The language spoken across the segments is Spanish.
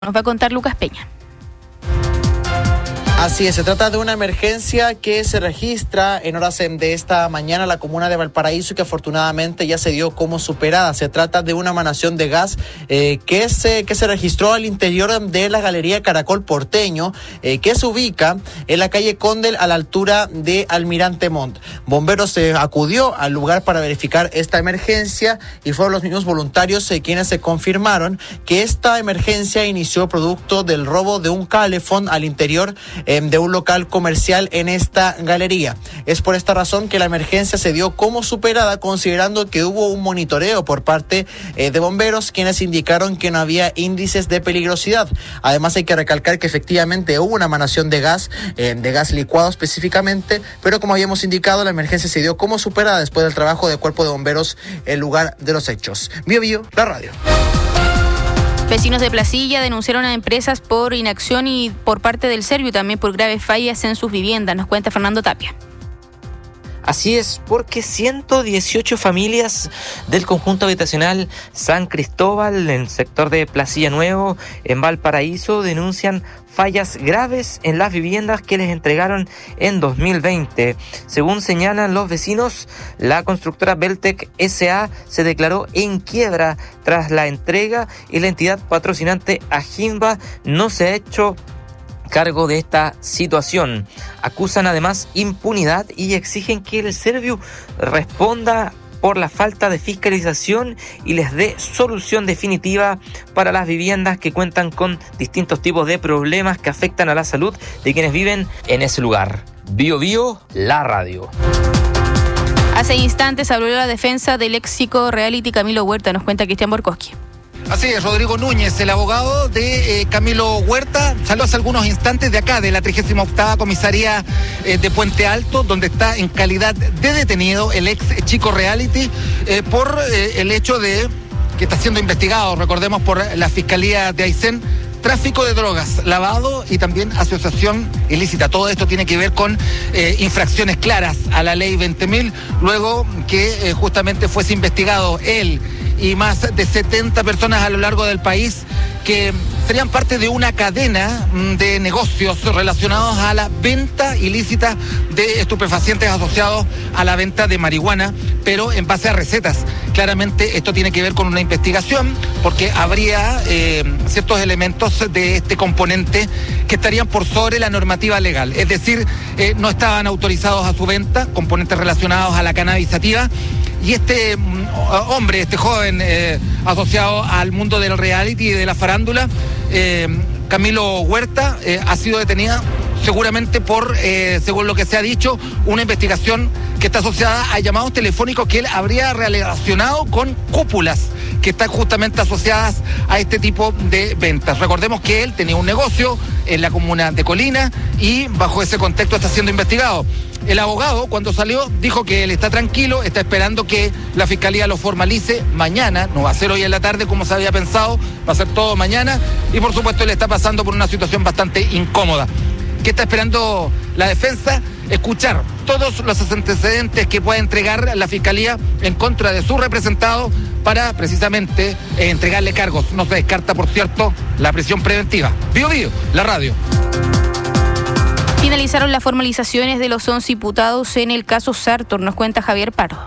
Nos va a contar Lucas Peña. Así es, se trata de una emergencia que se registra en horas de esta mañana en la comuna de Valparaíso y que afortunadamente ya se dio como superada. Se trata de una emanación de gas que se registró al interior de la Galería Caracol Porteño, que se ubica en la calle Condel a la altura de Almirante Montt. Bomberos acudió al lugar para verificar esta emergencia y fueron los mismos voluntarios quienes se confirmaron que esta emergencia inició producto del robo de un calefón al interior de un local comercial en esta galería. Es por esta razón que la emergencia se dio como superada, considerando que hubo un monitoreo por parte de bomberos, quienes indicaron que no había índices de peligrosidad. Además, hay que recalcar que efectivamente hubo una emanación de gas licuado específicamente, pero como habíamos indicado, la emergencia se dio como superada después del trabajo del cuerpo de bomberos en lugar de los hechos. Bio, la radio. Vecinos de Placilla denunciaron a empresas por inacción y por parte del Serviu también por graves fallas en sus viviendas. Nos cuenta Fernando Tapia. Así es, porque 118 familias del conjunto habitacional San Cristóbal, en el sector de Placilla Nuevo, en Valparaíso, denuncian fallas graves en las viviendas que les entregaron en 2020. Según señalan los vecinos, la constructora Beltec S.A. se declaró en quiebra tras la entrega y la entidad patrocinante Ajimba no se ha hecho cargo de esta situación. Acusan además impunidad y exigen que el Serviu responda por la falta de fiscalización y les dé solución definitiva para las viviendas que cuentan con distintos tipos de problemas que afectan a la salud de quienes viven en ese lugar. Bio, la radio. Hace instantes habló la defensa del ex psico-reality Camilo Huerta. Nos cuenta Cristian Borkowski. Así es, Rodrigo Núñez, el abogado de Camilo Huerta, salió hace algunos instantes de acá, de la 38ª comisaría de Puente Alto, donde está en calidad de detenido el ex chico reality por el hecho de que está siendo investigado, recordemos, por la Fiscalía de Aysén, tráfico de drogas, lavado y también asociación ilícita. Todo esto tiene que ver con infracciones claras a la ley 20.000, luego que justamente fuese investigado él y más de 70 personas a lo largo del país que serían parte de una cadena de negocios relacionados a la venta ilícita de estupefacientes asociados a la venta de marihuana, pero en base a recetas. Claramente esto tiene que ver con una investigación porque habría ciertos elementos de este componente que estarían por sobre la normativa legal, es decir, no estaban autorizados a su venta, componentes relacionados a la cannabis sativa. Y este hombre, este joven asociado al mundo del reality y de la farándula, Camilo Huerta, ha sido detenida seguramente por, según lo que se ha dicho, una investigación que está asociada a llamados telefónicos que él habría relacionado con cúpulas que están justamente asociadas a este tipo de ventas. Recordemos que él tenía un negocio en la comuna de Colina y bajo ese contexto está siendo investigado. El abogado, cuando salió, dijo que él está tranquilo, está esperando que la Fiscalía lo formalice mañana, no va a ser hoy en la tarde como se había pensado, va a ser todo mañana y por supuesto él está pasando por una situación bastante incómoda. ¿Qué está esperando la defensa? Escuchar todos los antecedentes que pueda entregar la Fiscalía en contra de su representado para precisamente entregarle cargos. No se descarta, por cierto, la prisión preventiva. Bio, la radio. Finalizaron las formalizaciones de los 11 imputados en el caso Sartor, nos cuenta Javier Pardo.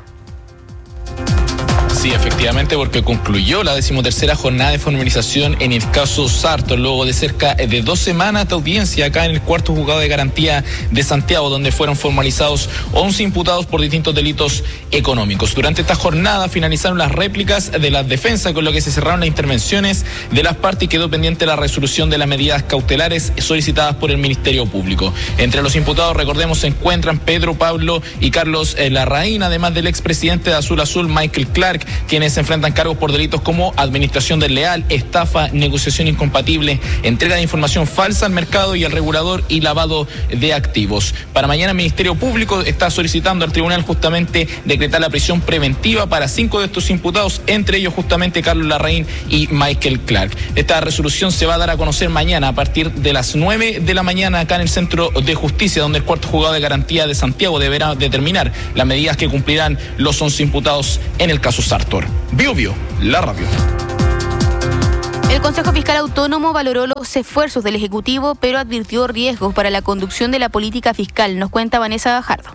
Sí, efectivamente, porque concluyó la 13ª jornada de formalización en el caso Sartor, luego de cerca de 2 semanas de audiencia acá en el cuarto juzgado de garantía de Santiago, donde fueron formalizados 11 imputados por distintos delitos económicos. Durante esta jornada finalizaron las réplicas de la defensa, con lo que se cerraron las intervenciones de las partes y quedó pendiente la resolución de las medidas cautelares solicitadas por el Ministerio Público. Entre los imputados, recordemos, se encuentran Pedro, Pablo y Carlos Larraín, además del expresidente de Azul Azul, Michael Clark, quienes se enfrentan cargos por delitos como administración desleal, estafa, negociación incompatible, entrega de información falsa al mercado y al regulador y lavado de activos. Para mañana el Ministerio Público está solicitando al tribunal justamente decretar la prisión preventiva para 5 de estos imputados, entre ellos justamente Carlos Larraín y Michael Clark. Esta resolución se va a dar a conocer mañana a partir de las 9 de la mañana acá en el Centro de Justicia, donde el cuarto juzgado de garantía de Santiago deberá determinar las medidas que cumplirán los 11 imputados en el caso Sartor. Bio, la radio. El Consejo Fiscal Autónomo valoró los esfuerzos del Ejecutivo, pero advirtió riesgos para la conducción de la política fiscal. Nos cuenta Vanessa Gajardo.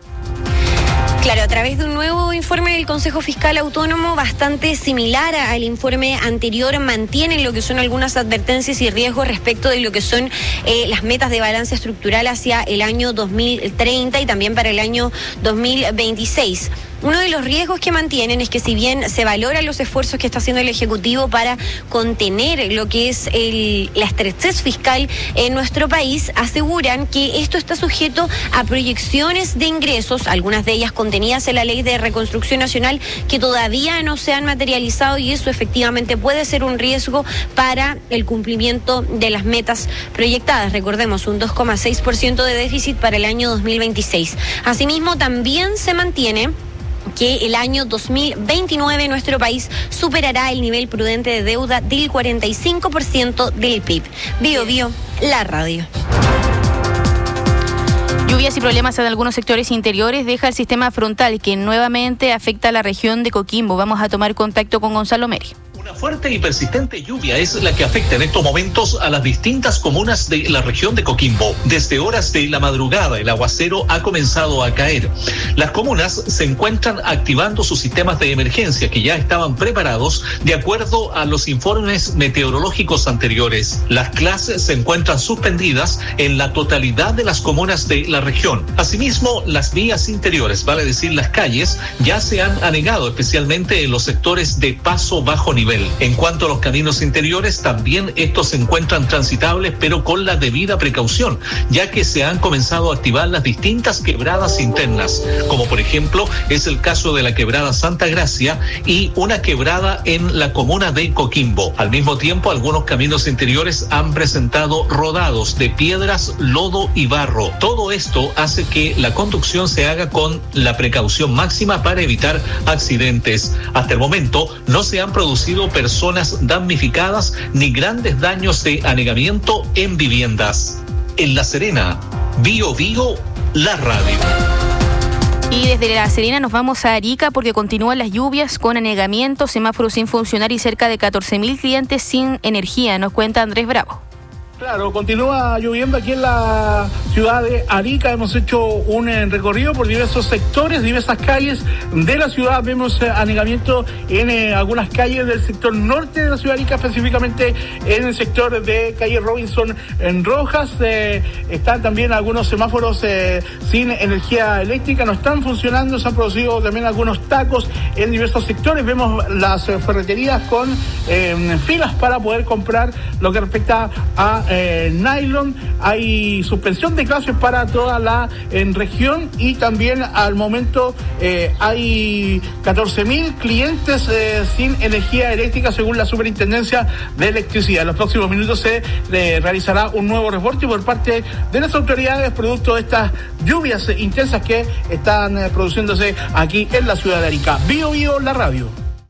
Claro, a través de un nuevo informe del Consejo Fiscal Autónomo, bastante similar al informe anterior, mantienen lo que son algunas advertencias y riesgos respecto de lo que son las metas de balance estructural hacia el año 2030 y también para el año 2026. Uno de los riesgos que mantienen es que si bien se valoran los esfuerzos que está haciendo el Ejecutivo para contener lo que es la estrechez fiscal en nuestro país, aseguran que esto está sujeto a proyecciones de ingresos, algunas de ellas contenidas en la Ley de Reconstrucción Nacional, que todavía no se han materializado, y eso efectivamente puede ser un riesgo para el cumplimiento de las metas proyectadas. Recordemos, un 2,6% de déficit para el año 2026. Asimismo, también se mantiene que el año 2029 nuestro país superará el nivel prudente de deuda del 45% del PIB. Bio Bio, la radio. Lluvias y problemas en algunos sectores interiores deja el sistema frontal, que nuevamente afecta a la región de Coquimbo. Vamos a tomar contacto con Gonzalo Meri. Una fuerte y persistente lluvia es la que afecta en estos momentos a las distintas comunas de la región de Coquimbo. Desde horas de la madrugada, el aguacero ha comenzado a caer. Las comunas se encuentran activando sus sistemas de emergencia, que ya estaban preparados de acuerdo a los informes meteorológicos anteriores. Las clases se encuentran suspendidas en la totalidad de las comunas de la región. Asimismo, las vías interiores, vale decir las calles, ya se han anegado, especialmente en los sectores de paso bajo nivel. En cuanto a los caminos interiores, también estos se encuentran transitables, pero con la debida precaución, ya que se han comenzado a activar las distintas quebradas internas, como por ejemplo es el caso de la quebrada Santa Gracia y una quebrada en la comuna de Coquimbo. Al mismo tiempo, algunos caminos interiores han presentado rodados de piedras, lodo y barro. Todo esto hace que la conducción se haga con la precaución máxima para evitar accidentes. Hasta el momento no se han producido personas damnificadas ni grandes daños de anegamiento en viviendas. En La Serena, Bio Bio, la radio. Y desde La Serena nos vamos a Arica porque continúan las lluvias con anegamiento, semáforos sin funcionar y cerca de 14.000 clientes sin energía. Nos cuenta Andrés Bravo. Claro, continúa lloviendo aquí en la ciudad de Arica. Hemos hecho un recorrido por diversos sectores, diversas calles de la ciudad. Vemos anegamiento en algunas calles del sector norte de la ciudad de Arica, específicamente en el sector de calle Robinson en Rojas. Están también algunos semáforos sin energía eléctrica, no están funcionando. Se han producido también algunos tacos en diversos sectores. Vemos las ferreterías con filas para poder comprar lo que respecta a nylon. Hay suspensión de clases para toda la región y también al momento hay 14.000 clientes sin energía eléctrica según la Superintendencia de Electricidad. En los próximos minutos se realizará un nuevo reporte por parte de las autoridades producto de estas lluvias intensas que están produciéndose aquí en la ciudad de Arica. Bio Bio, la radio.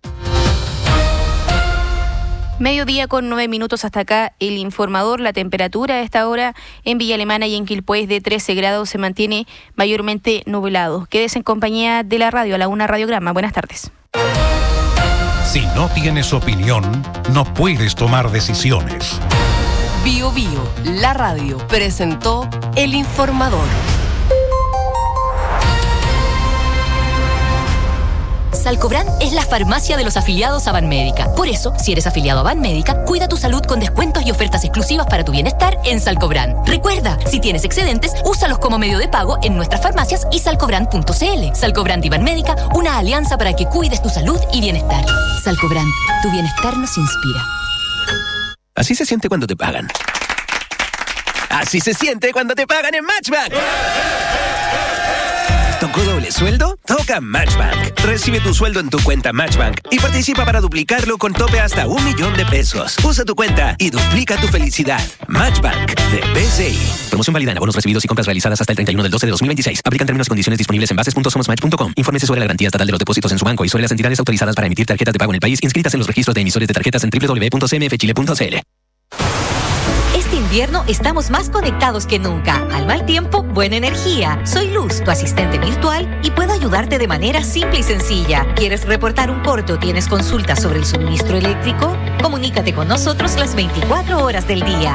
Mediodía con 9 minutos hasta acá el informador. La temperatura a esta hora en Villa Alemana y en Quilpué es de 13 grados, se mantiene mayormente nublado. Quédese en compañía de la radio, a la una Radiograma. Buenas tardes. Si no tienes opinión, no puedes tomar decisiones. Bio Bio, la radio, presentó el informador. Salcobran es la farmacia de los afiliados a Banmédica. Por eso, si eres afiliado a Banmédica, cuida tu salud con descuentos y ofertas exclusivas para tu bienestar en Salcobran. Recuerda, si tienes excedentes, úsalos como medio de pago en nuestras farmacias y salcobran.cl. Salcobran y Banmédica, una alianza para que cuides tu salud y bienestar. Salcobran, tu bienestar nos inspira. Así se siente cuando te pagan. Así se siente cuando te pagan en Matchbank. ¿Tocó doble sueldo? Toca Matchbank. Recibe tu sueldo en tu cuenta Matchbank y participa para duplicarlo con tope hasta $1.000.000. Usa tu cuenta y duplica tu felicidad. Matchbank de BCI. Promoción válida en abonos recibidos y compras realizadas hasta el 31/12/2026. Aplican términos y condiciones disponibles en bases.somosmatch.com. Infórmese sobre la garantía estatal de los depósitos en su banco y sobre las entidades autorizadas para emitir tarjetas de pago en el país inscritas en los registros de emisores de tarjetas en www.cmfchile.cl. Este invierno estamos más conectados que nunca. Al mal tiempo, buena energía. Soy Luz, tu asistente virtual, y puedo ayudarte de manera simple y sencilla. ¿Quieres reportar un corte o tienes consultas sobre el suministro eléctrico? Comunícate con nosotros las 24 horas del día.